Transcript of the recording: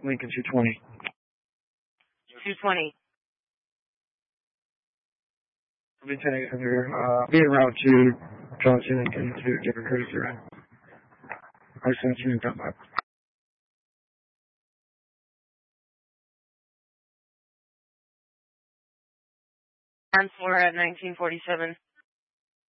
Lincoln 220. 220. Lieutenant Governor, being route to Johnson Lincoln to different cruiser. I sent you and come back. On 4 at 1947.